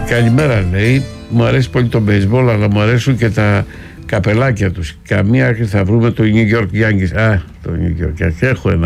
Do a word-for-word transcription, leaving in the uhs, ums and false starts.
καλημέρα, λέει. Μου αρέσει πολύ το baseball, αλλά μου αρέσουν και τα καπελάκια τους. Καμία άκρη θα βρούμε το New York Yankees. Α, το New York Yankees. Έχω ένα